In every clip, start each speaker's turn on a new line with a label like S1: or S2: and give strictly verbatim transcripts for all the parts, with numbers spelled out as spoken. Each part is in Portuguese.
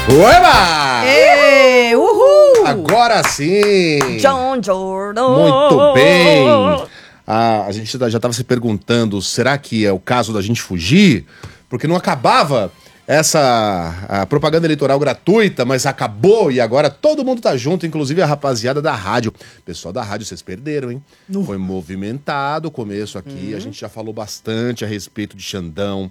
S1: Ueba!
S2: Ê, uhul!
S1: Agora sim!
S2: John Jordan!
S1: Muito bem! Ah, a gente já estava se perguntando, será que é o caso da gente fugir? Porque não acabava essa a propaganda eleitoral gratuita, mas acabou e agora todo mundo tá junto, inclusive a rapaziada da rádio. Pessoal da rádio, vocês perderam, hein? Uh. Foi movimentado o começo aqui, uhum. A gente já falou bastante a respeito de Xandão,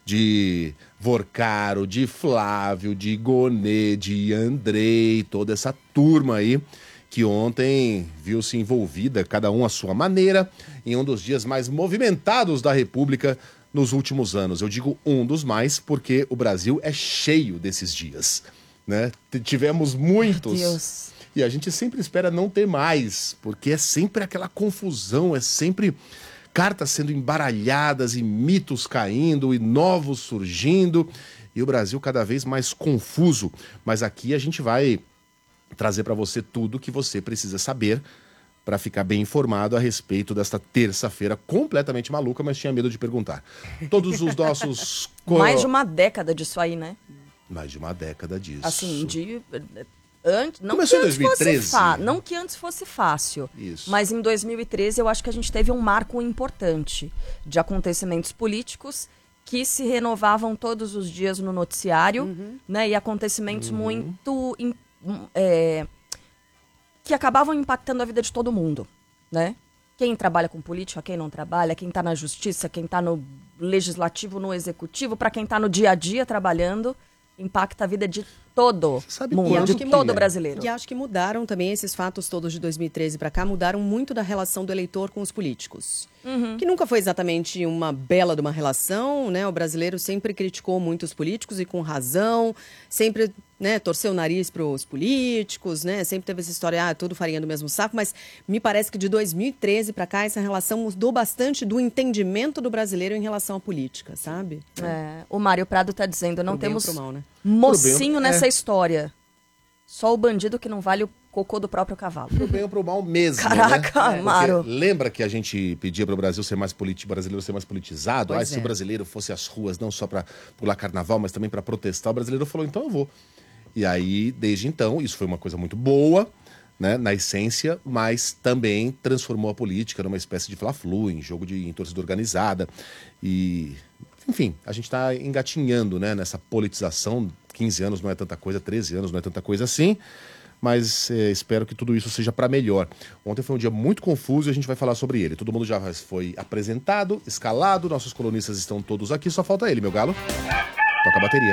S1: de Vorcaro, de Flávio, de Gonê, de Andrei, toda essa turma aí que ontem viu-se envolvida, cada um à sua maneira, em um dos dias mais movimentados da República nos últimos anos. Eu digo um dos mais porque o Brasil é cheio desses dias, né? Tivemos muitos.
S2: Meu Deus.
S1: E a gente sempre espera não ter mais, porque é sempre aquela confusão, é sempre cartas sendo embaralhadas e mitos caindo e novos surgindo e o Brasil cada vez mais confuso. Mas aqui a gente vai trazer para você tudo que você precisa saber para ficar bem informado a respeito desta terça-feira completamente maluca, mas tinha medo de perguntar. Todos os nossos...
S2: Mais de uma década disso aí, né?
S1: Mais de uma década disso.
S2: Assim, de... Antes, não
S1: Começou
S2: que
S1: em dois mil e treze.
S2: Fosse fa... Não que antes fosse fácil.
S1: Isso.
S2: Mas em dois mil e treze eu acho que a gente teve um marco importante de acontecimentos políticos que se renovavam todos os dias no noticiário, uhum. né? E acontecimentos uhum. muito... É, que acabavam impactando a vida de todo mundo, né? Quem trabalha com política, quem não trabalha, quem está na justiça, quem está no legislativo, no executivo, para quem está no dia a dia trabalhando, impacta a vida de todo
S1: Sabe
S2: mundo, de
S1: que
S2: todo
S1: mulher?
S2: brasileiro.
S3: E acho que mudaram também esses fatos todos de dois mil e treze para cá, mudaram muito da relação do eleitor com os políticos. Uhum. Que nunca foi exatamente uma bela de uma relação, né? O brasileiro sempre criticou muito os políticos e com razão, sempre, né, torceu o nariz para os políticos, né? Sempre teve essa história, ah, tudo farinha do mesmo saco, mas me parece que de dois mil e treze para cá essa relação mudou bastante do entendimento do brasileiro em relação à política, sabe?
S2: É, o Mário Prado está dizendo, não
S3: pro
S2: temos
S3: bem ou pro mal, né?
S2: mocinho
S1: bem,
S2: nessa
S1: é.
S2: história. Só o bandido que não vale o cocô do próprio cavalo.
S1: Pro bem ou pro mal mesmo,
S2: Caraca,
S1: né?
S2: Mário.
S1: Lembra que a gente pedia pro Brasil ser mais político, brasileiro ser mais politizado?
S3: Pois
S1: ah, se
S3: é.
S1: o brasileiro fosse às ruas, não só para pular carnaval, mas também para protestar, o brasileiro falou, então eu vou. E aí, desde então, isso foi uma coisa muito boa, né, na essência, mas também transformou a política numa espécie de fla-flu, em jogo de em torcida organizada. E, enfim, a gente está engatinhando, né, nessa politização. quinze anos não é tanta coisa, treze anos não é tanta coisa assim, mas é, espero que tudo isso seja para melhor. Ontem foi um dia muito confuso e a gente vai falar sobre ele. Todo mundo já foi apresentado, escalado, nossos colunistas estão todos aqui, só falta ele, meu galo. Toca a bateria.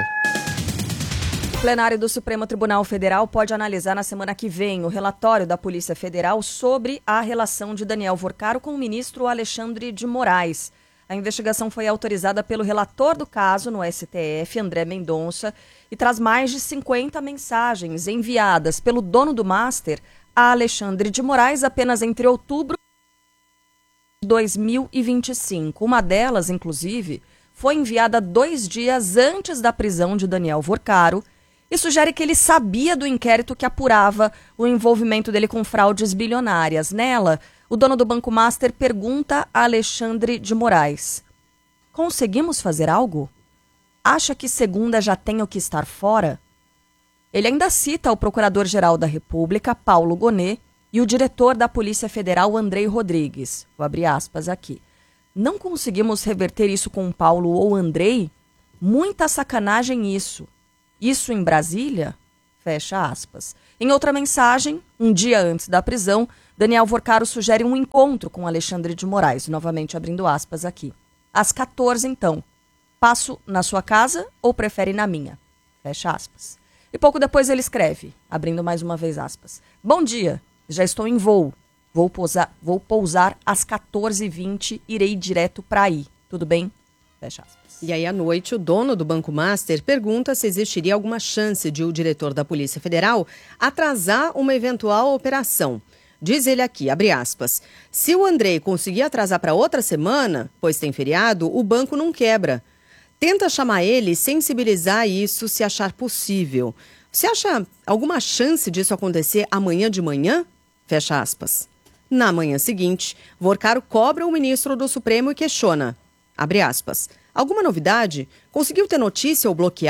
S2: O plenário do Supremo Tribunal Federal pode analisar na semana que vem o relatório da Polícia Federal sobre a relação de Daniel Vorcaro com o ministro Alexandre de Moraes. A investigação foi autorizada pelo relator do caso no S T F, André Mendonça, e traz mais de cinquenta mensagens enviadas pelo dono do Master a Alexandre de Moraes apenas entre outubro de dois mil e vinte e cinco. Uma delas, inclusive, foi enviada dois dias antes da prisão de Daniel Vorcaro e sugere que ele sabia do inquérito que apurava o envolvimento dele com fraudes bilionárias. Nela, o dono do Banco Master pergunta a Alexandre de Moraes: conseguimos fazer algo? Acha que segunda já tenho que estar fora? Ele ainda cita o Procurador-Geral da República, Paulo Gonê, e o diretor da Polícia Federal, Andrei Rodrigues. Vou abrir aspas aqui. Não conseguimos reverter isso com Paulo ou Andrei? Muita sacanagem isso. Isso em Brasília? Fecha aspas. Em outra mensagem, um dia antes da prisão, Daniel Vorcaro sugere um encontro com Alexandre de Moraes, novamente abrindo aspas aqui. Às quatorze, então. Passo na sua casa ou prefere na minha? Fecha aspas. E pouco depois ele escreve, abrindo mais uma vez aspas. Bom dia, já estou em voo. Vou pousar, vou pousar às quatorze e vinte, irei direto para aí. Tudo bem? Fecha aspas.
S3: E aí, à noite, o dono do Banco Master pergunta se existiria alguma chance de o diretor da Polícia Federal atrasar uma eventual operação. Diz ele aqui, abre aspas, se o Andrei conseguir atrasar para outra semana, pois tem feriado, o banco não quebra. Tenta chamar ele e sensibilizar isso se achar possível. Você acha alguma chance disso acontecer amanhã de manhã? Fecha aspas. Na manhã seguinte, Vorcaro cobra o ministro do Supremo e questiona, abre aspas, alguma novidade? Conseguiu ter notícia ou bloquear?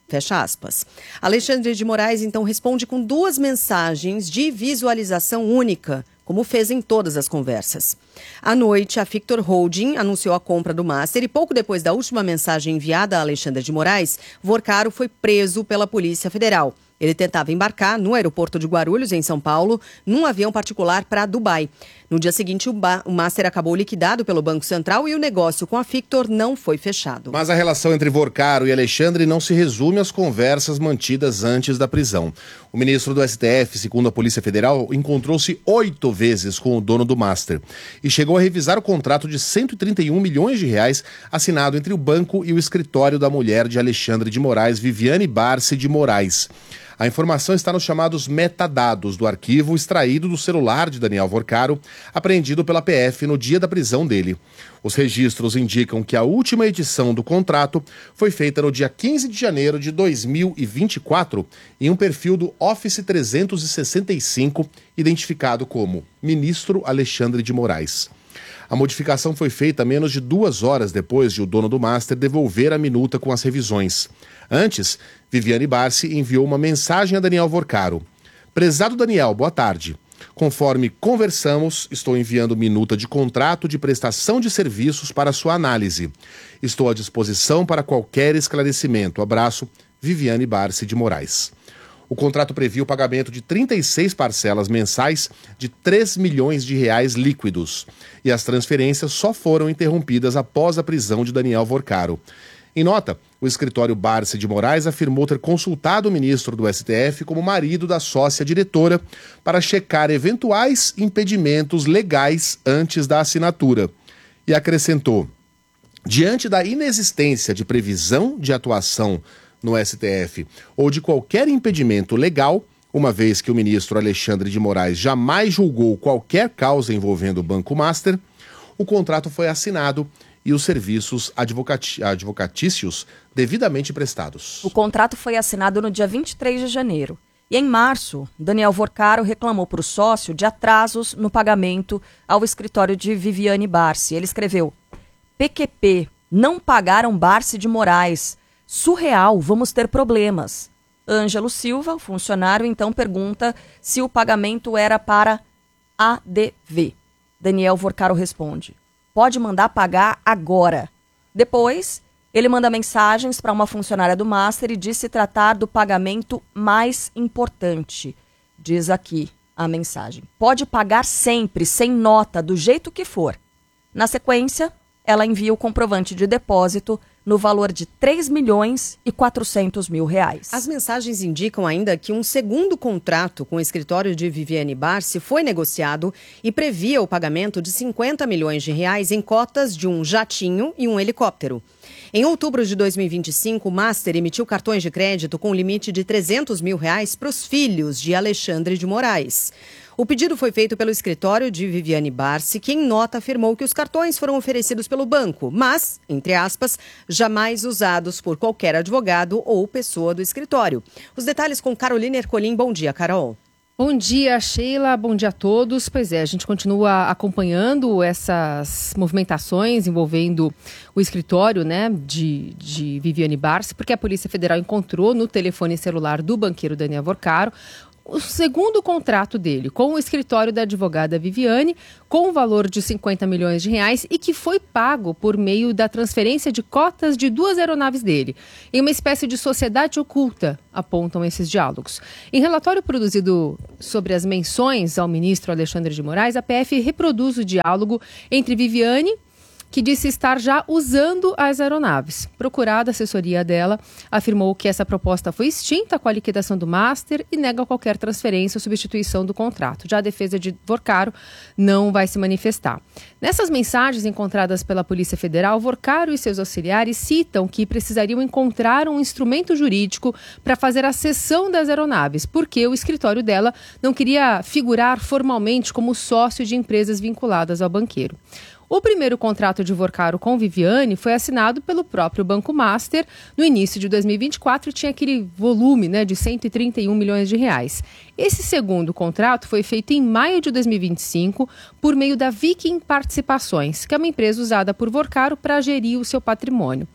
S3: Fecha aspas. Alexandre de Moraes, então, responde com duas mensagens de visualização única, como fez em todas as conversas. À noite, a Victor Holding anunciou a compra do Master e pouco depois da última mensagem enviada a Alexandre de Moraes, Vorcaro foi preso pela Polícia Federal. Ele tentava embarcar no aeroporto de Guarulhos, em São Paulo, num avião particular para Dubai. No dia seguinte, o, ba- o Master acabou liquidado pelo Banco Central e o negócio com a Victor não foi fechado.
S1: Mas a relação entre Vorcaro e Alexandre não se resume às conversas mantidas antes da prisão. O ministro do S T F, segundo a Polícia Federal, encontrou-se oito vezes com o dono do Master e chegou a revisar o contrato de cento e trinta e um milhões de reais assinado entre o banco e o escritório da mulher de Alexandre de Moraes, Viviane Barsi de Moraes. A informação está nos chamados metadados do arquivo extraído do celular de Daniel Vorcaro, apreendido pela P F no dia da prisão dele. Os registros indicam que a última edição do contrato foi feita no dia quinze de janeiro de dois mil e vinte e quatro em um perfil do Office trezentos e sessenta e cinco, identificado como Ministro Alexandre de Moraes. A modificação foi feita menos de duas horas depois de o dono do Master devolver a minuta com as revisões. Antes, Viviane Barsi enviou uma mensagem a Daniel Vorcaro. Prezado Daniel, boa tarde. Conforme conversamos, estou enviando minuta de contrato de prestação de serviços para sua análise. Estou à disposição para qualquer esclarecimento. Abraço, Viviane Barsi de Moraes. O contrato previa o pagamento de trinta e seis parcelas mensais de três milhões de reais líquidos. E as transferências só foram interrompidas após a prisão de Daniel Vorcaro. Em nota, o escritório Barsi de Moraes afirmou ter consultado o ministro do S T F como marido da sócia diretora para checar eventuais impedimentos legais antes da assinatura. E acrescentou: diante da inexistência de previsão de atuação no S T F ou de qualquer impedimento legal, uma vez que o ministro Alexandre de Moraes jamais julgou qualquer causa envolvendo o Banco Master, o contrato foi assinado e os serviços advocati- advocatícios devidamente prestados.
S2: O contrato foi assinado no dia vinte e três de janeiro. E em março, Daniel Vorcaro reclamou para o sócio de atrasos no pagamento ao escritório de Viviane Barsi. Ele escreveu: P Q P, não pagaram Barsi de Moraes. Surreal, vamos ter problemas. Ângelo Silva, o funcionário, então pergunta se o pagamento era para A D V. Daniel Vorcaro responde: pode mandar pagar agora. Depois, ele manda mensagens para uma funcionária do Master e diz se tratar do pagamento mais importante. Diz aqui a mensagem: pode pagar sempre, sem nota, do jeito que for. Na sequência, ela envia o comprovante de depósito no valor de três milhões e quatrocentos mil reais.
S3: As mensagens indicam ainda que um segundo contrato com o escritório de Viviane Barsi foi negociado e previa o pagamento de cinquenta milhões de reais em cotas de um jatinho e um helicóptero. Em outubro de dois mil e vinte e cinco, o Master emitiu cartões de crédito com limite de trezentos mil reais para os filhos de Alexandre de Moraes. O pedido foi feito pelo escritório de Viviane Barsi, que em nota afirmou que os cartões foram oferecidos pelo banco, mas, entre aspas, jamais usados por qualquer advogado ou pessoa do escritório. Os detalhes com Carolina Ercolim. Bom dia, Carol.
S4: Bom dia, Sheila. Bom dia a todos. Pois é, a gente continua acompanhando essas movimentações envolvendo o escritório, né, de, de Viviane Barsi, porque a Polícia Federal encontrou no telefone celular do banqueiro Daniel Vorcaro o segundo contrato dele com o escritório da advogada Viviane, com o valor de cinquenta milhões de reais e que foi pago por meio da transferência de cotas de duas aeronaves dele, em uma espécie de sociedade oculta, apontam esses diálogos. Em relatório produzido sobre as menções ao ministro Alexandre de Moraes, a P F reproduz o diálogo entre Viviane, que disse estar já usando as aeronaves. Procurada, a assessoria dela afirmou que essa proposta foi extinta com a liquidação do Master e nega qualquer transferência ou substituição do contrato. Já a defesa de Vorcaro não vai se manifestar. Nessas mensagens encontradas pela Polícia Federal, Vorcaro e seus auxiliares citam que precisariam encontrar um instrumento jurídico para fazer a cessão das aeronaves, porque o escritório dela não queria figurar formalmente como sócio de empresas vinculadas ao banqueiro. O primeiro contrato de Vorcaro com Viviane foi assinado pelo próprio Banco Master no início de dois mil e vinte e quatro e tinha aquele volume, né, de cento e trinta e um milhões de reais. Esse segundo contrato foi feito em maio de dois mil e vinte e cinco por meio da Viking Participações, que é uma empresa usada por Vorcaro para gerir o seu patrimônio.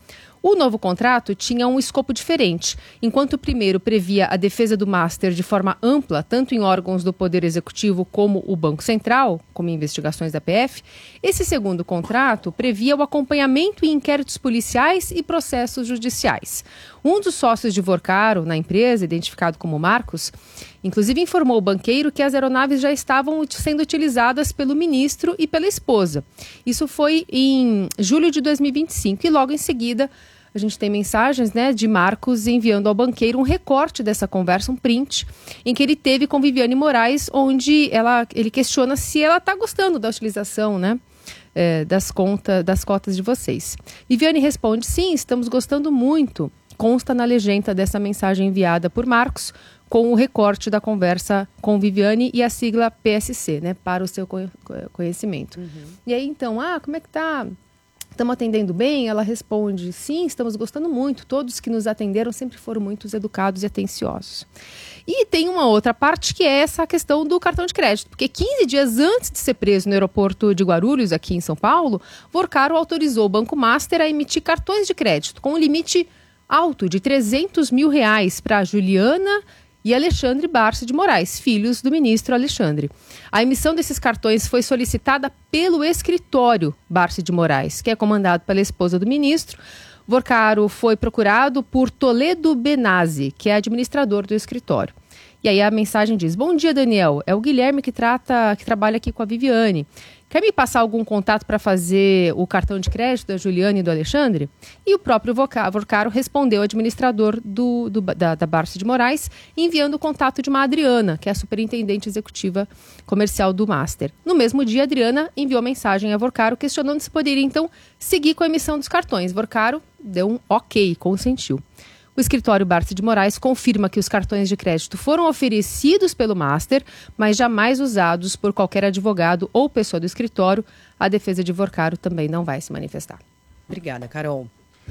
S4: O novo contrato tinha um escopo diferente. Enquanto o primeiro previa a defesa do Master de forma ampla, tanto em órgãos do Poder Executivo como o Banco Central, como em investigações da P F, esse segundo contrato previa o acompanhamento em inquéritos policiais e processos judiciais. Um dos sócios de Vorcaro na empresa, identificado como Marcos, inclusive informou o banqueiro que as aeronaves já estavam sendo utilizadas pelo ministro e pela esposa. Isso foi em julho de dois mil e vinte e cinco e logo em seguida a gente tem mensagens, né, de Marcos enviando ao banqueiro um recorte dessa conversa, um print, em que ele teve com Viviane Moraes, onde ela, ele questiona se ela está gostando da utilização, né, é, das, conta, das cotas de vocês. Viviane responde, sim, estamos gostando muito. Consta na legenda dessa mensagem enviada por Marcos, com o recorte da conversa com Viviane e a sigla P S C, né, para o seu conhecimento. Uhum. E aí, então, ah, como é que tá? Estamos atendendo bem? Ela responde, sim, estamos gostando muito. Todos que nos atenderam sempre foram muito educados e atenciosos. E tem uma outra parte que é essa questão do cartão de crédito. Porque quinze dias antes de ser preso no aeroporto de Guarulhos, aqui em São Paulo, Vorcaro autorizou o Banco Master a emitir cartões de crédito com um limite alto de trezentos mil reais para Juliana e Alexandre Barsi de Moraes, filhos do ministro Alexandre. A emissão desses cartões foi solicitada pelo escritório Barsi de Moraes, que é comandado pela esposa do ministro. Vorcaro foi procurado por Toledo Benazzi, que é administrador do escritório. E aí a mensagem diz, bom dia, Daniel, é o Guilherme que, trata, que trabalha aqui com a Viviane. Quer me passar algum contato para fazer o cartão de crédito da Juliana e do Alexandre? E o próprio Vorcaro respondeu ao administrador do, do, da, da Barsi de Moraes, enviando o contato de uma Adriana, que é a superintendente executiva comercial do Master. No mesmo dia, a Adriana enviou mensagem a Vorcaro questionando se poderia, então, seguir com a emissão dos cartões. Vorcaro deu um ok, consentiu. O escritório Barsi de Moraes confirma que os cartões de crédito foram oferecidos pelo Master, mas jamais usados por qualquer advogado ou pessoa do escritório. A defesa de Vorcaro também não vai se manifestar.
S3: Obrigada, Carol.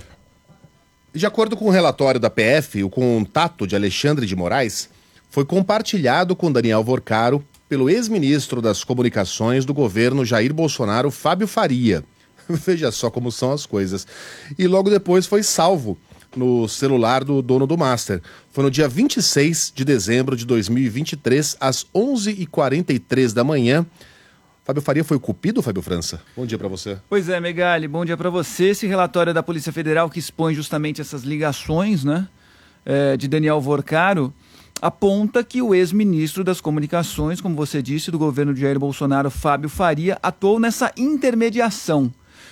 S1: De acordo com o relatório da P F, o contato de Alexandre de Moraes foi compartilhado com Daniel Vorcaro pelo ex-ministro das Comunicações do governo Jair Bolsonaro, Fábio Faria. Veja só como são as coisas. E logo depois foi salvo no celular do dono do Master. Foi no dia vinte e seis de dezembro de dois mil e vinte e três, às onze e quarenta e três da manhã. Fábio Faria foi o cupido, Fábio França? Bom dia para você.
S5: Pois é, Megali, bom dia para você. Esse relatório é da Polícia Federal que expõe justamente essas ligações, né, é, de Daniel Vorcaro, aponta que o ex-ministro das Comunicações, como você disse, do governo de Jair Bolsonaro, Fábio Faria, atuou nessa intermediação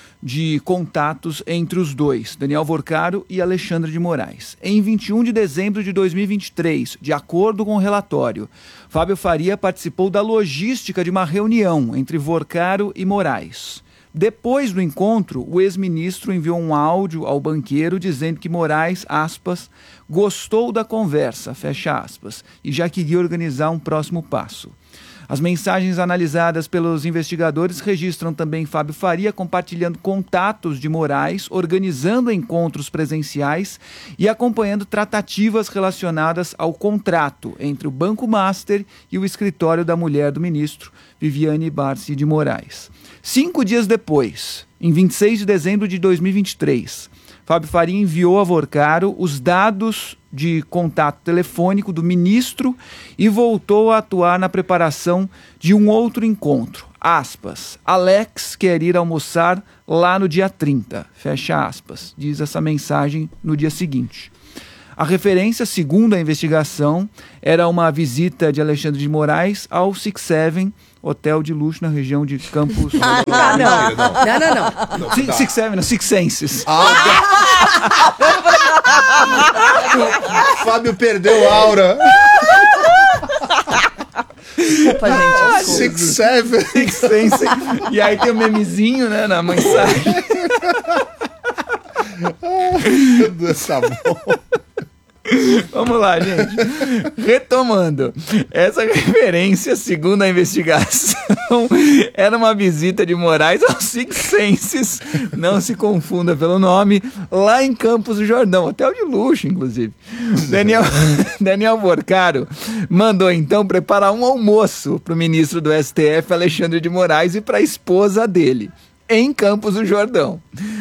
S5: de contatos entre os dois, Daniel Vorcaro e Alexandre de Moraes. Em vinte e um de dezembro de dois mil e vinte e três, de acordo com o relatório, Fábio Faria participou da logística de uma reunião entre Vorcaro e Moraes. Depois do encontro, o ex-ministro enviou um áudio ao banqueiro dizendo que Moraes, aspas, gostou da conversa, fecha aspas, e já queria organizar um próximo passo. As mensagens analisadas pelos investigadores registram também Fábio Faria compartilhando contatos de Moraes, organizando encontros presenciais e acompanhando tratativas relacionadas ao contrato entre o Banco Master e o escritório da mulher do ministro, Viviane Barsi de Moraes. Cinco dias depois, em vinte e seis de dezembro de dois mil e vinte e três, Fábio Faria enviou a Vorcaro os dados de contato telefônico do ministro e voltou a atuar na preparação de um outro encontro. Aspas, Alex quer ir almoçar lá no dia trinta, fecha aspas, diz essa mensagem no dia seguinte. A referência, segundo a investigação, era uma visita de Alexandre de Moraes ao Six Seven, hotel de luxo na região de Campos...
S3: Ah, não, não, não, não. não.
S5: Six, Six Seven, não, Six Senses.
S1: Ah, Fábio perdeu a aura.
S2: Desculpa, gente. Desculpa.
S1: Six Seven.
S5: Six Senses. E aí tem o um memezinho, né, na mensagem.
S1: Meu Deus, tá bom.
S5: Vamos lá, gente. Retomando, essa referência, segundo a investigação, era uma visita de Moraes ao Six Senses, não se confunda pelo nome, lá em Campos do Jordão, hotel de luxo, inclusive. Daniel, Daniel Vorcaro mandou, então, preparar um almoço para o ministro do S T F, Alexandre de Moraes, e para a esposa dele, em Campos do Jordão.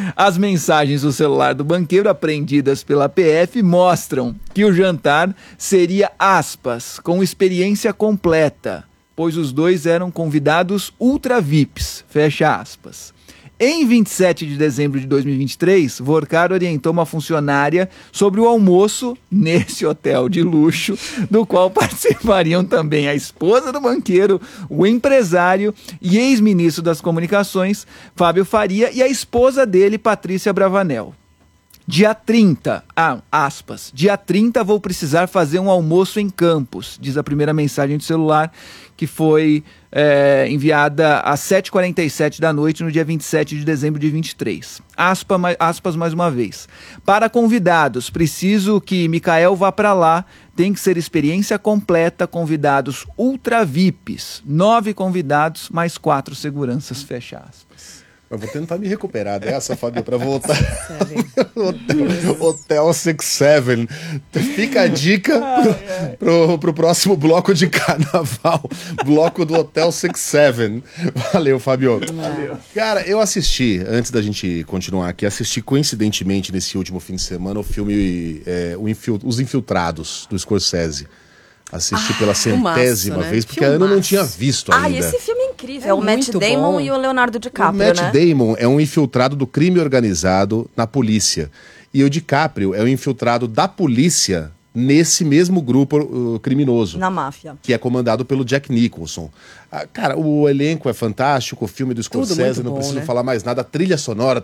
S5: As mensagens do celular do banqueiro apreendidas pela P F mostram que o jantar seria, aspas, com experiência completa, pois os dois eram convidados ultra V I Ps, fecha aspas. Em vinte e sete de dezembro de dois mil e vinte e três, Vorcaro orientou uma funcionária sobre o almoço nesse hotel de luxo, do qual participariam também a esposa do banqueiro, o empresário e ex-ministro das Comunicações, Fábio Faria, e a esposa dele, Patrícia Bravanel. Dia trinta, ah, aspas, dia trinta vou precisar fazer um almoço em Campos, diz a primeira mensagem de celular, que foi é, enviada às sete e quarenta e sete da noite no dia vinte e sete de dezembro de vinte e três. Aspa, aspas mais uma vez. Para convidados, preciso que Micael vá para lá, tem que ser experiência completa, convidados ultra V I Ps, nove convidados, mais quatro seguranças, fecha aspas.
S1: Eu vou tentar me recuperar dessa, Fábio, para voltar. Hotel, Hotel Six Seven. Fica a dica pro, pro, pro próximo bloco de carnaval. Bloco do Hotel Six Seven. Valeu, Fábio. Valeu. Cara, eu assisti, antes da gente continuar aqui, assisti coincidentemente nesse último fim de semana o filme é, o Infil- Os Infiltrados, do Scorsese. Assisti ah, pela centésima filmaço, vez, né? Porque filmaço. A Ana não tinha visto ainda.
S2: Ah, esse filme é incrível. É, é o Matt Damon bom. E o Leonardo DiCaprio,
S1: o Matt
S2: né?
S1: Damon é um infiltrado do crime organizado na polícia. E o DiCaprio é um infiltrado da polícia nesse mesmo grupo uh, criminoso.
S2: Na máfia.
S1: Que é comandado pelo Jack Nicholson. Ah, cara, o elenco é fantástico, o filme do Scorsese, não bom, preciso né? falar mais nada. A trilha sonora...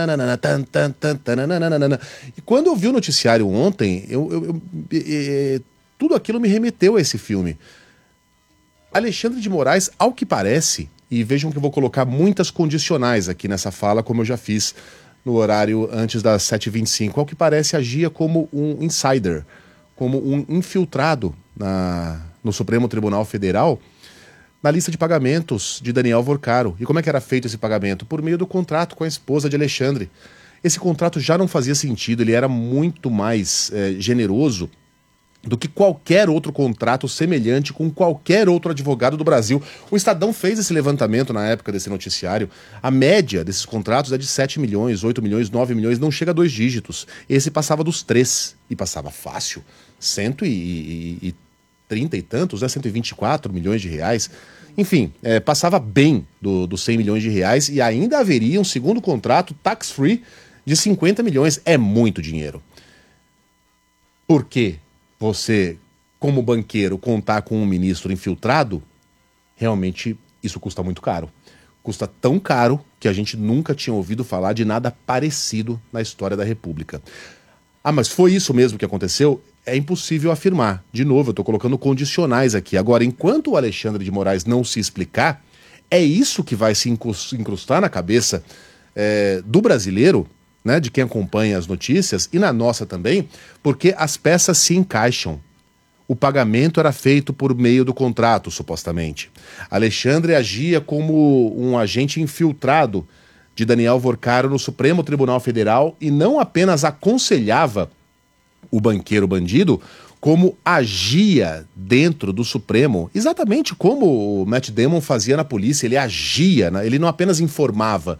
S1: E quando eu vi o noticiário ontem, eu... eu, eu, eu tudo aquilo me remeteu a esse filme. Alexandre de Moraes, ao que parece, e vejam que eu vou colocar muitas condicionais aqui nessa fala, como eu já fiz no horário antes das sete e vinte e cinco, ao que parece agia como um insider, como um infiltrado na, no Supremo Tribunal Federal, na lista de pagamentos de Daniel Vorcaro. E como é que era feito esse pagamento? Por meio do contrato com a esposa de Alexandre. Esse contrato já não fazia sentido, ele era muito mais é, generoso do que qualquer outro contrato semelhante com qualquer outro advogado do Brasil. O Estadão fez esse levantamento na época desse noticiário. A média desses contratos é de sete milhões, oito milhões, nove milhões, não chega a dois dígitos. Esse passava dos três, e passava fácil. Cento e trinta e tantos, né? cento e vinte e quatro milhões de reais. Enfim, é, passava bem dos do cem milhões de reais e ainda haveria um segundo contrato tax-free de cinquenta milhões. É muito dinheiro. Por quê? Você, como banqueiro, contar com um ministro infiltrado, realmente isso custa muito caro. Custa tão caro que a gente nunca tinha ouvido falar de nada parecido na história da República. Ah, mas foi isso mesmo que aconteceu? É impossível afirmar. De novo, eu estou colocando condicionais aqui. Agora, enquanto o Alexandre de Moraes não se explicar, é isso que vai se incrustar na cabeça é, do brasileiro, né, de quem acompanha as notícias, e na nossa também, porque as peças se encaixam. O pagamento era feito por meio do contrato, supostamente. Alexandre agia como um agente infiltrado de Daniel Vorcaro no Supremo Tribunal Federal e não apenas aconselhava o banqueiro bandido, como agia dentro do Supremo, exatamente como o Matt Damon fazia na polícia. Ele agia, né? Ele não apenas informava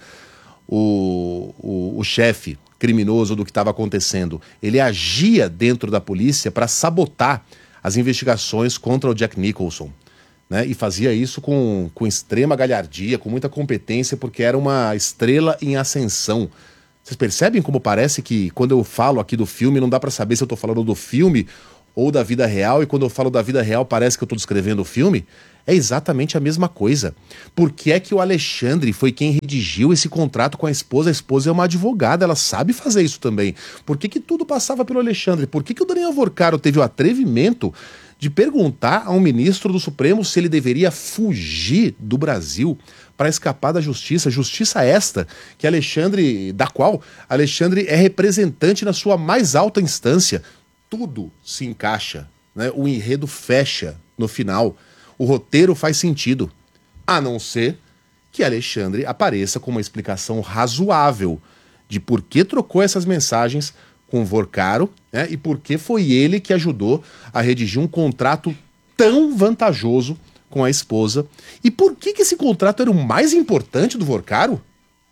S1: o, o, o chefe criminoso do que estava acontecendo. Ele agia dentro da polícia para sabotar as investigações contra o Jack Nicholson, né? E fazia isso com, com extrema galhardia, com muita competência, porque era uma estrela em ascensão. Vocês percebem como parece que quando eu falo aqui do filme, não dá para saber se eu estou falando do filme ou da vida real, e quando eu falo da vida real parece que eu estou descrevendo o filme? É exatamente a mesma coisa. Por que é que o Alexandre foi quem redigiu esse contrato com a esposa? A esposa é uma advogada, ela sabe fazer isso também. Por que que tudo passava pelo Alexandre? Por que que o Daniel Vorcaro teve o atrevimento de perguntar a um ministro do Supremo se ele deveria fugir do Brasil para escapar da justiça? Justiça esta que Alexandre, da qual Alexandre é representante na sua mais alta instância. Tudo se encaixa, né? O enredo fecha no final. O roteiro faz sentido, a não ser que Alexandre apareça com uma explicação razoável de por que trocou essas mensagens com Vorcaro, né, e por que foi ele que ajudou a redigir um contrato tão vantajoso com a esposa. E por que que esse contrato era o mais importante do Vorcaro?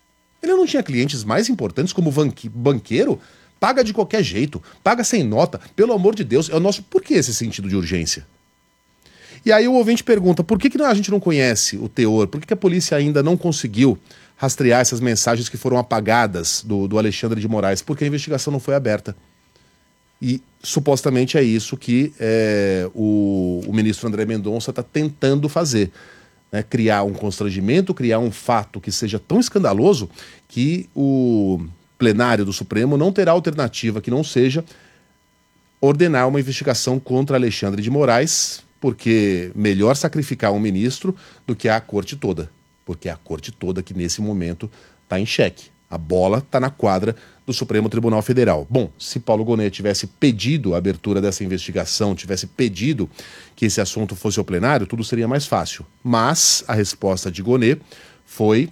S1: Ele não tinha clientes mais importantes como banqueiro? Paga de qualquer jeito, paga sem nota, pelo amor de Deus. É o nosso... Por que esse sentido de urgência? E aí o ouvinte pergunta, por que, que a gente não conhece o teor? Por que, que a polícia ainda não conseguiu rastrear essas mensagens que foram apagadas do, do Alexandre de Moraes? Porque a investigação não foi aberta. E supostamente é isso que é, o, o ministro André Mendonça está tentando fazer. Né? Criar um constrangimento, criar um fato que seja tão escandaloso que o plenário do Supremo não terá alternativa que não seja ordenar uma investigação contra Alexandre de Moraes, porque melhor sacrificar um ministro do que a corte toda. Porque é a corte toda que nesse momento está em xeque. A bola está na quadra do Supremo Tribunal Federal. Bom, se Paulo Gonet tivesse pedido a abertura dessa investigação, tivesse pedido que esse assunto fosse ao plenário, tudo seria mais fácil. Mas a resposta de Gonet foi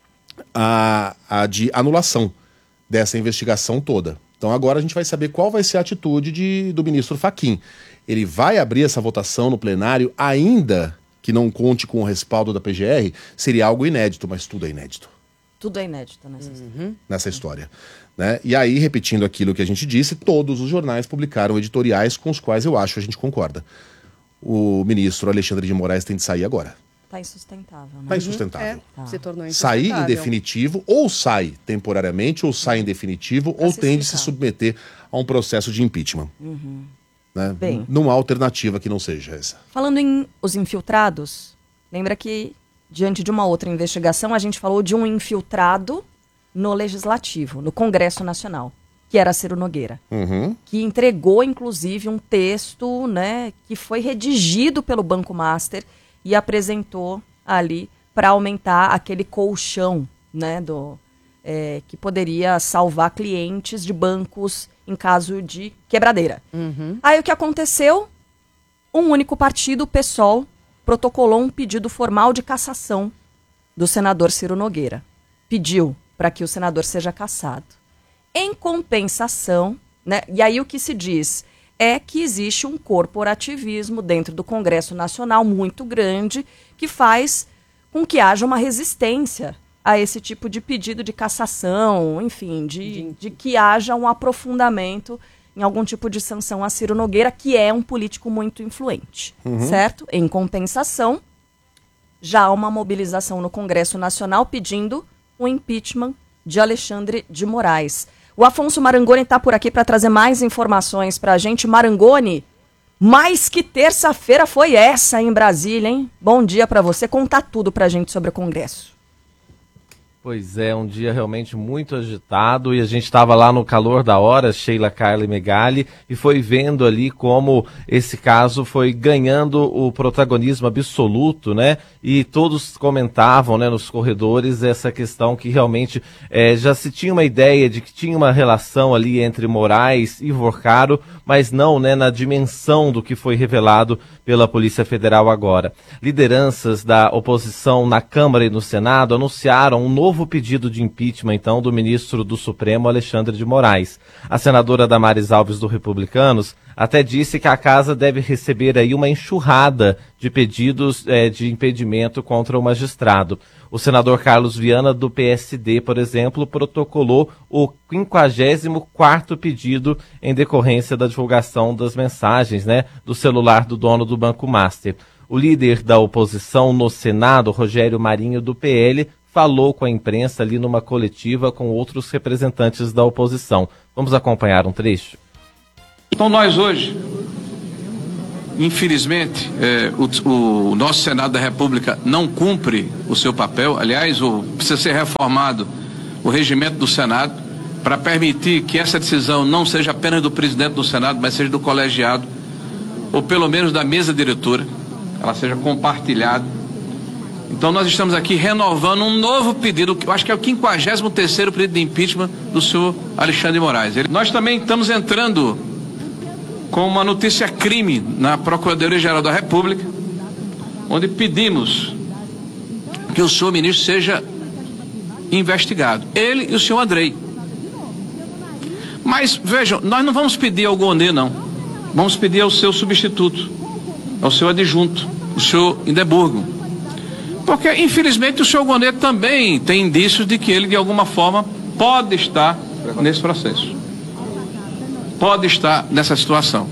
S1: a, a de anulação dessa investigação toda. Então agora a gente vai saber qual vai ser a atitude de, do ministro Fachin. Ele vai abrir essa votação no plenário, ainda que não conte com o respaldo da P G R, seria algo inédito, mas tudo é inédito.
S2: Tudo é inédito nessa
S1: uhum.
S2: história.
S1: Nessa história. Né? E aí, repetindo aquilo que a gente disse, todos os jornais publicaram editoriais com os quais eu acho a gente concorda. O ministro Alexandre de Moraes tem de sair agora.
S2: Está insustentável, né?
S1: Está insustentável.
S3: É,
S2: Tá.
S3: se tornou insustentável.
S1: Sair em definitivo, ou sai temporariamente, ou sai em definitivo,
S2: Pra
S1: ou
S2: se
S1: tem de
S2: explicar.
S1: se submeter a um processo de impeachment.
S2: Uhum.
S1: Né?
S2: Bem.
S1: Não há alternativa que não seja essa.
S2: Falando em os infiltrados, lembra que diante de uma outra investigação a gente falou de um infiltrado no Legislativo, no Congresso Nacional, que era Ciro Nogueira,
S1: Uhum.
S2: que entregou inclusive um texto, né, que foi redigido pelo Banco Master e apresentou ali para aumentar aquele colchão, né, do, é, que poderia salvar clientes de bancos em caso de quebradeira.
S3: Uhum.
S2: Aí o que aconteceu? Um único partido, o PSOL, protocolou um pedido formal de cassação do senador Ciro Nogueira. Pediu para que o senador seja cassado. Em compensação, né, e aí o que se diz é que existe um corporativismo dentro do Congresso Nacional muito grande que faz com que haja uma resistência a esse tipo de pedido de cassação, enfim, de, de que haja um aprofundamento em algum tipo de sanção a Ciro Nogueira, que é um político muito influente,
S1: Uhum.
S2: certo? Em compensação, já há uma mobilização no Congresso Nacional pedindo o impeachment de Alexandre de Moraes. O Afonso Marangoni está por aqui para trazer mais informações para a gente. Marangoni, mais que terça-feira foi essa em Brasília, hein? Bom dia para você. Conta tudo para a gente sobre o Congresso.
S6: Pois é, um dia realmente muito agitado e a gente estava lá no calor da hora, Sheila, Carla e Megali, e foi vendo ali como esse caso foi ganhando o protagonismo absoluto, né? E todos comentavam, né, nos corredores essa questão que realmente é, já se tinha uma ideia de que tinha uma relação ali entre Moraes e Vorcaro, mas não, né, na dimensão do que foi revelado pela Polícia Federal agora. Lideranças da oposição na Câmara e no Senado anunciaram um novo pedido de impeachment, então, do ministro do Supremo, Alexandre de Moraes. A senadora Damares Alves, do Republicanos, até disse que a casa deve receber aí uma enxurrada de pedidos eh, de impedimento contra o magistrado. O senador Carlos Viana, do P S D, por exemplo, protocolou o quinquagésimo quarto pedido em decorrência da divulgação das mensagens, né, do celular do dono do Banco Master. O líder da oposição no Senado, Rogério Marinho, do P L, falou com a imprensa ali numa coletiva com outros representantes da oposição. Vamos acompanhar um trecho?
S7: Então nós hoje, infelizmente, é, o, o nosso Senado da República não cumpre o seu papel. Aliás, o, precisa ser reformado o regimento do Senado para permitir que essa decisão não seja apenas do presidente do Senado, mas seja do colegiado, ou pelo menos da mesa diretora, ela seja compartilhada. Então nós estamos aqui renovando um novo pedido, que eu acho que é o quinquagésimo terceiro pedido de impeachment do senhor Alexandre de Moraes. Ele, nós também estamos entrando com uma notícia crime na Procuradoria-Geral da República, onde pedimos que o senhor ministro seja investigado, ele e o senhor Andrei. Mas, vejam, nós não vamos pedir ao Gonet, não. Vamos pedir ao seu substituto, ao seu adjunto, o senhor Indeburgo. Porque, infelizmente, o senhor Gonê também tem indícios de que ele, de alguma forma, pode estar nesse processo. Pode estar nessa situação.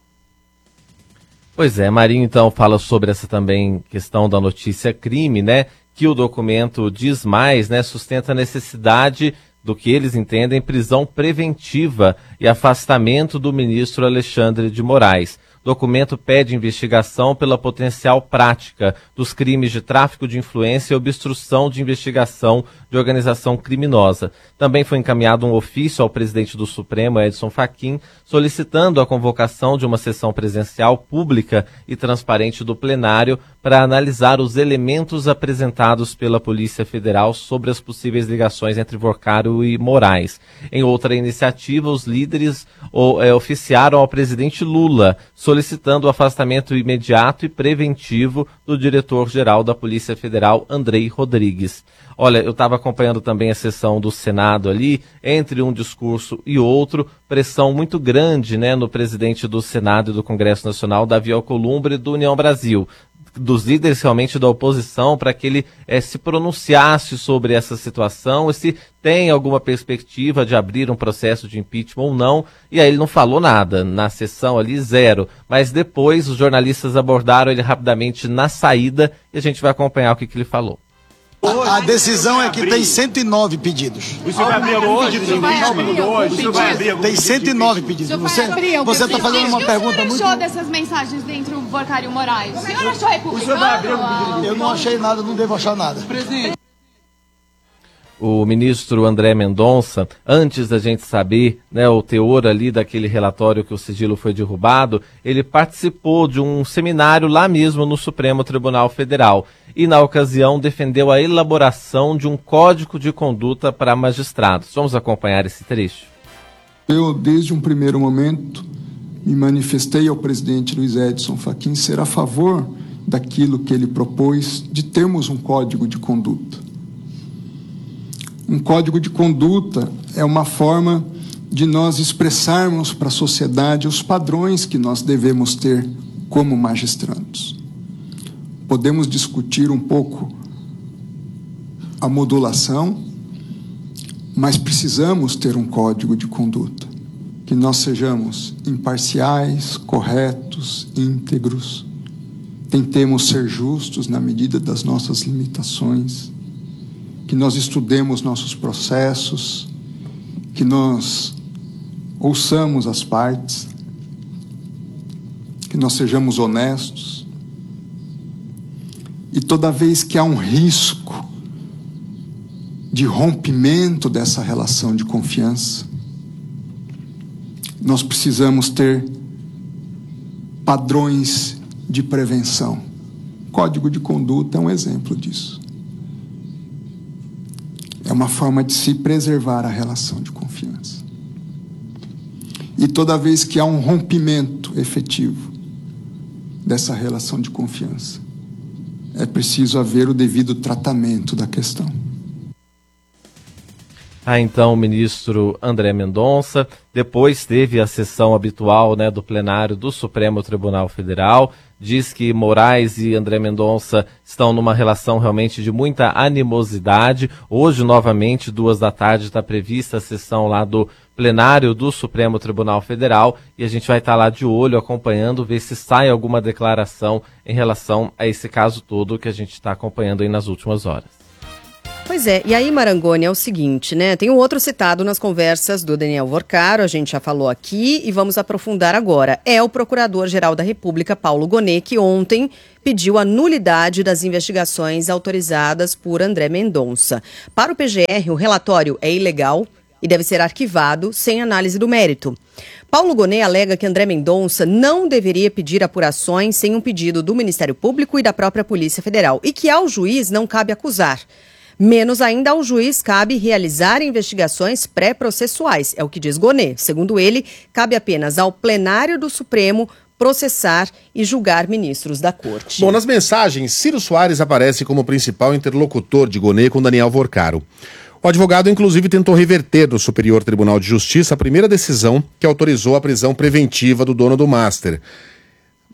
S6: Pois é, Marinho então fala sobre essa também questão da notícia crime, né? Que o documento diz mais, né? Sustenta a necessidade do que eles entendem prisão preventiva e afastamento do ministro Alexandre de Moraes. O documento pede investigação pela potencial prática dos crimes de tráfico de influência e obstrução de investigação de organização criminosa. Também foi encaminhado um ofício ao presidente do Supremo, Edson Fachin, solicitando a convocação de uma sessão presencial pública e transparente do plenário para analisar os elementos apresentados pela Polícia Federal sobre as possíveis ligações entre Vorcaro e Moraes. Em outra iniciativa, os líderes o, é, oficiaram ao presidente Lula, solicitando o afastamento imediato e preventivo do diretor-geral da Polícia Federal, Andrei Rodrigues. Olha, eu estava acompanhando também a sessão do Senado ali, entre um discurso e outro, pressão muito grande, né, no presidente do Senado e do Congresso Nacional, Davi Alcolumbre, do União Brasil, dos líderes realmente da oposição, para que ele eh, se pronunciasse sobre essa situação e se tem alguma perspectiva de abrir um processo de impeachment ou não. E aí ele não falou nada, na sessão ali zero, mas depois os jornalistas abordaram ele rapidamente na saída e a gente vai acompanhar o que, que ele falou.
S8: A, a decisão é que tem cento e nove pedidos.
S9: O senhor vai abrir hoje? O senhor vai abrir hoje? O senhor vai abrir
S8: Tem cento e nove pedidos. Você você está fazendo uma pergunta muito...
S10: O que o senhor achou dessas mensagens entre o Vorcaro e o Moraes? O senhor achou republicano?
S8: Eu não achei nada, não devo achar nada.
S9: Presidente.
S6: O ministro André Mendonça, antes da gente saber, né, o teor ali daquele relatório que o sigilo foi derrubado, ele participou de um seminário lá mesmo no Supremo Tribunal Federal e, na ocasião, defendeu a elaboração de um código de conduta para magistrados. Vamos acompanhar esse trecho.
S11: Eu, desde um primeiro momento, me manifestei ao presidente Luiz Edson Fachin ser a favor daquilo que ele propôs de termos um código de conduta. Um código de conduta é uma forma de nós expressarmos para a sociedade os padrões que nós devemos ter como magistrados. Podemos discutir um pouco a modulação, mas precisamos ter um código de conduta, que nós sejamos imparciais, corretos, íntegros, tentemos ser justos na medida das nossas limitações, que nós estudemos nossos processos, que nós ouçamos as partes, que nós sejamos honestos. E toda vez que há um risco de rompimento dessa relação de confiança, nós precisamos ter padrões de prevenção. O Código de Conduta é um exemplo disso. É uma forma de se preservar a relação de confiança. E toda vez que há um rompimento efetivo dessa relação de confiança, é preciso haver o devido tratamento da questão.
S6: Ah, então, o ministro André Mendonça, depois teve a sessão habitual, né, do plenário do Supremo Tribunal Federal, diz que Moraes e André Mendonça estão numa relação realmente de muita animosidade. Hoje, novamente, duas da tarde, está prevista a sessão lá do plenário do Supremo Tribunal Federal e a gente vai estar lá de olho, acompanhando, ver se sai alguma declaração em relação a esse caso todo que a gente está acompanhando aí nas últimas horas.
S3: Pois é, e aí, Marangoni, é o seguinte, né? Tem um outro citado nas conversas do Daniel Vorcaro, a gente já falou aqui e vamos aprofundar agora. É o Procurador-Geral da República, Paulo Gonê, que ontem pediu a nulidade das investigações autorizadas por André Mendonça. Para o P G R, o relatório é ilegal e deve ser arquivado sem análise do mérito. Paulo Gonê alega que André Mendonça não deveria pedir apurações sem um pedido do Ministério Público e da própria Polícia Federal e que ao juiz não cabe acusar. Menos ainda ao juiz cabe realizar investigações pré-processuais, é o que diz Gonê. Segundo ele, cabe apenas ao plenário do Supremo processar e julgar ministros da Corte.
S1: Bom, nas mensagens, Ciro Soares aparece como principal interlocutor de Gonê com Daniel Vorcaro. O advogado, inclusive, tentou reverter do Superior Tribunal de Justiça a primeira decisão que autorizou a prisão preventiva do dono do Master.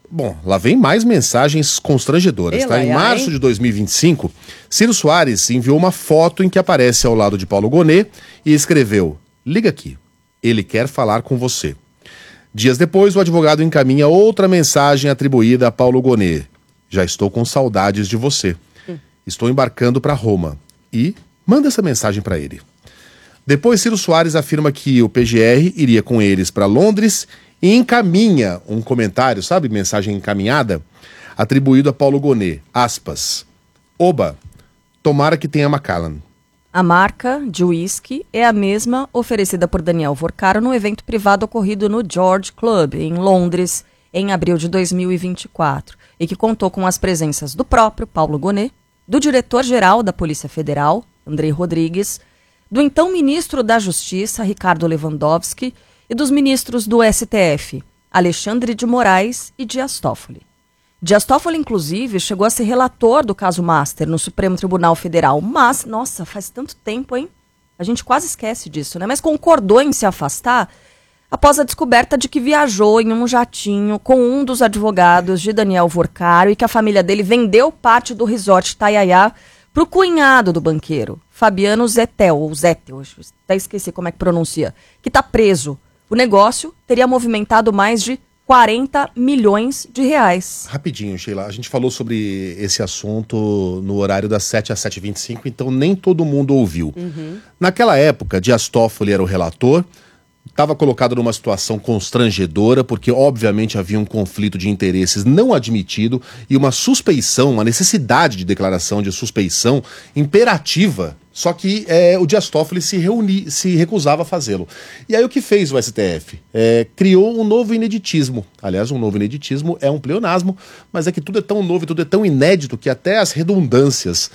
S1: Bom, lá vem mais mensagens constrangedoras,
S3: Ela,
S1: tá? Em
S3: ai,
S1: março
S3: ai.
S1: de dois mil e vinte e cinco, Ciro Soares enviou uma foto em que aparece ao lado de Paulo Gonet e escreveu: liga aqui, ele quer falar com você. Dias depois, o advogado encaminha outra mensagem atribuída a Paulo Gonet: já estou com saudades de você. Hum. Estou embarcando para Roma. E manda essa mensagem para ele. Depois, Ciro Soares afirma que o P G R iria com eles para Londres e encaminha um comentário, sabe, mensagem encaminhada, atribuído a Paulo Gonet, aspas, oba, tomara que tenha Macallan.
S2: A marca de uísque é a mesma oferecida por Daniel Vorcaro no evento privado ocorrido no George Club, em Londres, em abril de dois mil e vinte e quatro, e que contou com as presenças do próprio Paulo Gonet, do diretor-geral da Polícia Federal, Andrei Rodrigues, do então ministro da Justiça, Ricardo Lewandowski, e dos ministros do S T F, Alexandre de Moraes e Dias Toffoli. Dias Toffoli, inclusive, chegou a ser relator do caso Master no Supremo Tribunal Federal, mas, nossa, faz tanto tempo, hein? A gente quase esquece disso, né? Mas concordou em se afastar após a descoberta de que viajou em um jatinho com um dos advogados de Daniel Vorcaro e que a família dele vendeu parte do resort Itaiaia para o cunhado do banqueiro, Fabiano Zettel, ou Zettel, até esqueci como é que pronuncia, que está preso. O negócio teria movimentado mais de quarenta milhões de reais.
S1: Rapidinho, Sheila, a gente falou sobre esse assunto no horário das sete às sete e vinte e cinco, então nem todo mundo ouviu. Uhum. Naquela época, Dias Toffoli era o relator, estava colocado numa situação constrangedora, porque obviamente havia um conflito de interesses não admitido e uma suspeição, uma necessidade de declaração de suspeição imperativa. Só que é, o Dias Toffoli se, reuni, se recusava a fazê-lo. E aí o que fez o S T F? É, criou um novo ineditismo. Aliás, um novo ineditismo é um pleonasmo, mas é que tudo é tão novo e tudo é tão inédito que até as redundâncias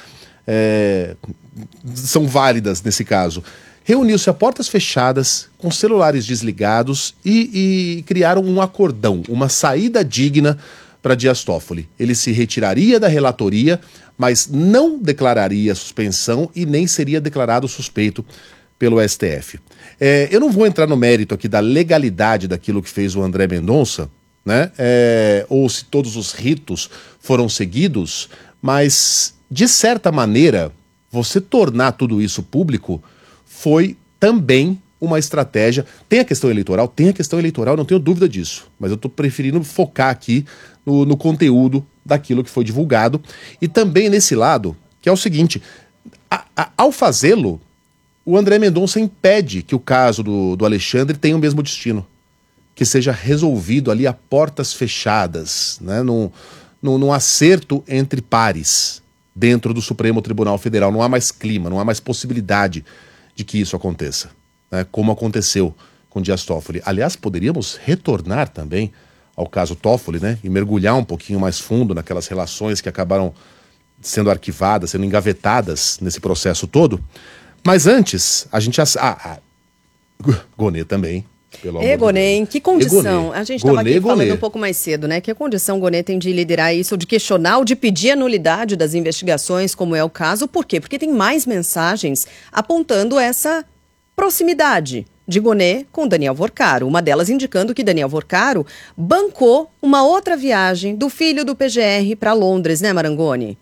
S1: é, são válidas nesse caso. Reuniu-se a portas fechadas, com celulares desligados e, e criaram um acordão, uma saída digna para Dias Toffoli. Ele se retiraria da relatoria, mas não declararia suspensão e nem seria declarado suspeito pelo S T F. É, eu não vou entrar no mérito aqui da legalidade daquilo que fez o André Mendonça, né? É, ou se todos os ritos foram seguidos, mas, de certa maneira, você tornar tudo isso público foi também uma estratégia. Tem a questão eleitoral? Tem a questão eleitoral, não tenho dúvida disso. Mas eu estou preferindo focar aqui no, no conteúdo daquilo que foi divulgado. E também nesse lado, que é o seguinte, a, a, ao fazê-lo, o André Mendonça impede que o caso do, do Alexandre tenha o mesmo destino. Que seja resolvido ali a portas fechadas, né, num, num, num acerto entre pares dentro do Supremo Tribunal Federal. Não há mais clima, não há mais possibilidade de que isso aconteça, né, como aconteceu com Dias Toffoli. Aliás, poderíamos retornar também ao caso Toffoli, né, e mergulhar um pouquinho mais fundo naquelas relações que acabaram sendo arquivadas, sendo engavetadas nesse processo todo. Mas antes, a gente... Ah, ah, Gonet também. Pelo
S3: E Gonet, em que condição?
S1: Gonet.
S3: A gente estava aqui
S1: Gonet,
S3: falando
S1: Gonet.
S3: um pouco mais cedo, né? Que condição o Gonet tem de liderar isso, de questionar ou de pedir a nulidade das investigações, como é o caso. Por quê? Porque tem mais mensagens apontando essa proximidade de Gonet com Daniel Vorcaro. Uma delas indicando que Daniel Vorcaro bancou uma outra viagem do filho do P G R para Londres, né, Marangoni?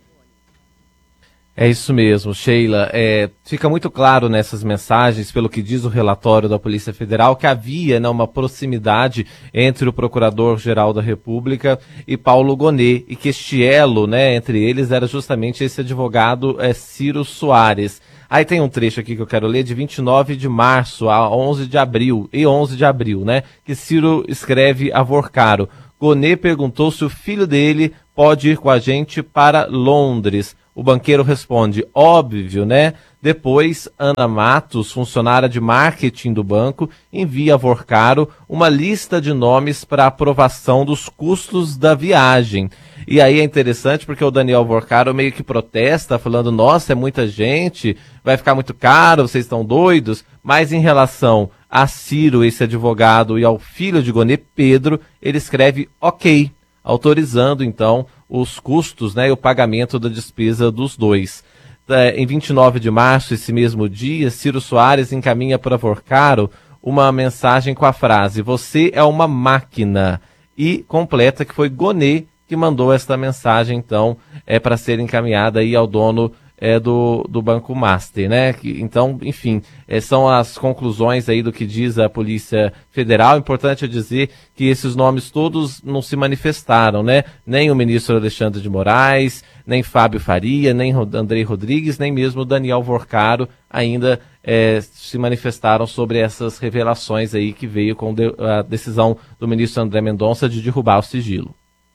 S6: É isso mesmo, Sheila. É, fica muito claro nessas mensagens, pelo que diz o relatório da Polícia Federal, que havia, né, uma proximidade entre o Procurador-Geral da República e Paulo Gonet, e que este elo, né, entre eles era justamente esse advogado é, Ciro Soares. Aí tem um trecho aqui que eu quero ler, de vinte e nove de março a onze de abril, e onze de abril, né, que Ciro escreve a Vorcaro. Gonet perguntou se o filho dele pode ir com a gente para Londres. O banqueiro responde, óbvio, né? Depois, Ana Matos, funcionária de marketing do banco, envia a Vorcaro uma lista de nomes para aprovação dos custos da viagem. E aí é interessante porque o Daniel Vorcaro meio que protesta, falando, nossa, é muita gente, vai ficar muito caro, vocês estão doidos. Mas em relação a Ciro, esse advogado, e ao filho de Gonet, Pedro, ele escreve ok, autorizando então os custos, né, e o pagamento da despesa dos dois. É, em vinte e nove de março, esse mesmo dia, Ciro Soares encaminha para Vorcaro uma mensagem com a frase, você é uma máquina. e completa que foi Gonê que mandou esta mensagem, então, é para ser encaminhada aí ao dono é, do, do Banco Master, né? Que, então, enfim, é, são as conclusões aí do que diz a Polícia Federal. Importante é dizer que esses nomes todos não se manifestaram, né? Nem o ministro Alexandre de Moraes, nem Fábio Faria, nem Andrei Rodrigues, nem mesmo Daniel Vorcaro ainda é, se manifestaram sobre essas revelações aí que veio com de, a decisão do ministro André Mendonça de derrubar o sigilo.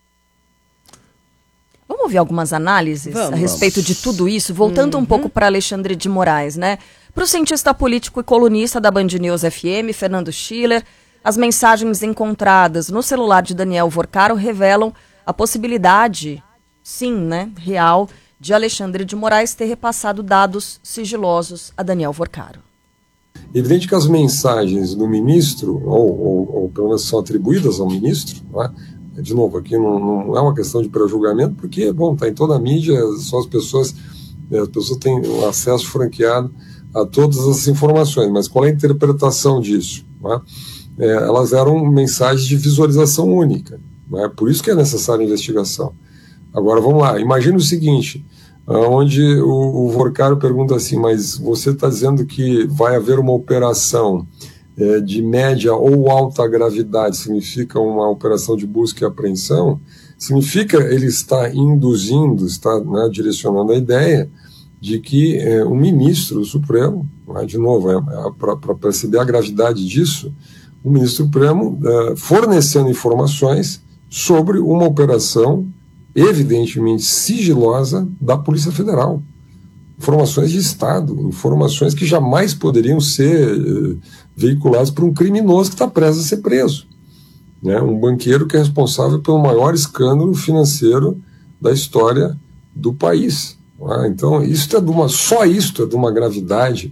S2: Vamos ouvir algumas análises
S3: Vamos.
S2: a respeito de tudo isso, voltando
S3: Uhum.
S2: um pouco para Alexandre de Moraes, né? Para o cientista político e colunista da Band News F M, Fernando Schiller, as mensagens encontradas no celular de Daniel Vorcaro revelam a possibilidade, sim, né, real, de Alexandre de Moraes ter repassado dados sigilosos a Daniel Vorcaro.
S12: Evidente que as mensagens do ministro, ou, ou, ou pelo menos são atribuídas ao ministro, não é? De novo, aqui não, não é uma questão de pré-julgamento, porque, bom, está em toda a mídia, só as pessoas, as pessoas têm um acesso franqueado a todas as informações, mas qual é a interpretação disso? Não é? É, elas eram mensagens de visualização única, não é? Por isso que é necessária a investigação. Agora, vamos lá, imagine o seguinte, onde o, o Vorcaro pergunta assim, mas você está dizendo que vai haver uma operação É, de média ou alta gravidade, significa uma operação de busca e apreensão, significa ele está induzindo, está, né, direcionando a ideia de que é, o ministro do Supremo, né, de novo, é, é, para perceber a gravidade disso, o ministro Supremo é, fornecendo informações sobre uma operação evidentemente sigilosa da Polícia Federal. Informações de Estado, informações que jamais poderiam ser eh, veiculadas por um criminoso que está prestes a ser preso. Né? Um banqueiro que é responsável pelo maior escândalo financeiro da história do país. Né? Então, isso é de uma, só isso é de uma gravidade.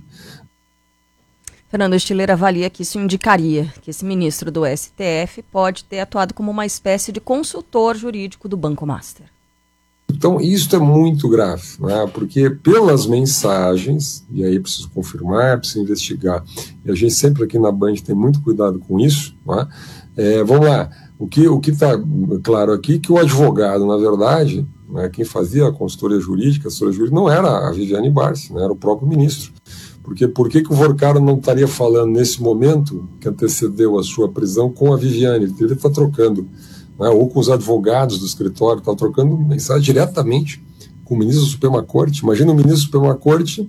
S2: Fernando Schiller avalia que isso indicaria que esse ministro do S T F pode ter atuado como uma espécie de consultor jurídico do Banco Master.
S12: Então, isso é muito grave, né? Porque pelas mensagens, e aí preciso confirmar, preciso investigar, e a gente sempre aqui na Band tem muito cuidado com isso, né? É, vamos lá, o que o que está claro aqui é que o advogado, na verdade, né, quem fazia a consultoria jurídica, a consultoria jurídica não era a Viviane Barsi, né, era o próprio ministro. Porque por que, que o Vorcaro não estaria falando nesse momento que antecedeu a sua prisão com a Viviane? Ele deveria estar trocando, né, ou com os advogados do escritório, estava trocando mensagem diretamente com o ministro da Suprema Corte. Imagina o ministro da Suprema Corte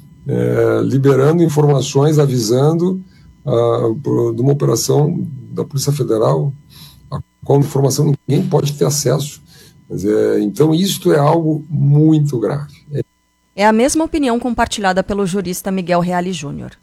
S12: é, liberando informações, avisando uh, por, de uma operação da Polícia Federal, a qual informação ninguém pode ter acesso. Mas, é, então, isto é algo muito grave. É...
S2: é a mesma opinião compartilhada pelo jurista Miguel Reale Júnior.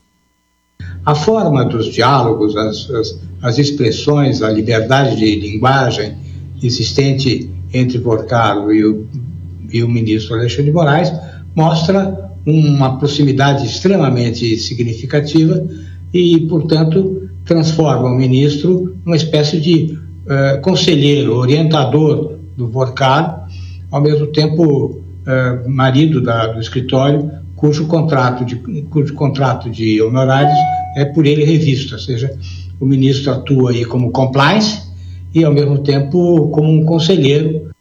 S13: A forma dos diálogos, as, as, as expressões, a liberdade de linguagem existente entre Vorcaro e o, e o ministro Alexandre de Moraes mostra uma proximidade extremamente significativa e, portanto, transforma o ministro numa espécie de uh, conselheiro, orientador do Vorcaro, ao mesmo tempo uh, marido da, do escritório, cujo contrato, de, cujo contrato de honorários é por ele revisto, ou seja, o ministro atua aí como compliance e, ao mesmo tempo, como um conselheiro.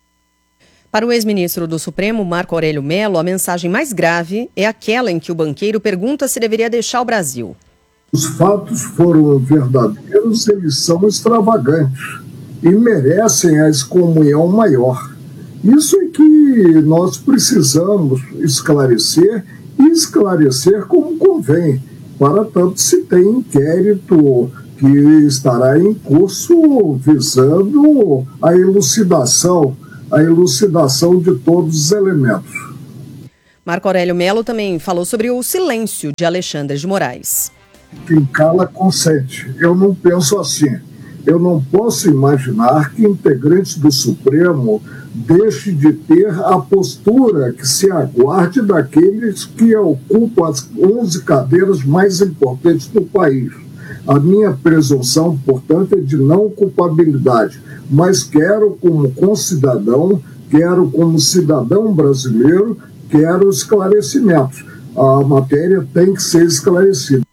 S3: Para o ex-ministro do Supremo, Marco Aurélio Mello, a mensagem mais grave é aquela em que o banqueiro pergunta se deveria deixar o Brasil.
S14: Os fatos foram verdadeiros, eles são extravagantes e merecem a excomunhão maior. Isso é que nós precisamos esclarecer e esclarecer como convém. Para tanto, se tem inquérito que estará em curso visando a elucidação, a elucidação de todos os elementos.
S3: Marco Aurélio Mello também falou sobre o silêncio de Alexandre de Moraes.
S14: Quem cala consente. Eu não penso assim. Eu não posso imaginar que integrantes do Supremo deixem de ter a postura que se aguarde daqueles que ocupam as onze cadeiras mais importantes do país. A minha presunção, portanto, é de não culpabilidade, mas quero como concidadão, quero como cidadão brasileiro, quero esclarecimentos. A matéria tem que ser esclarecida.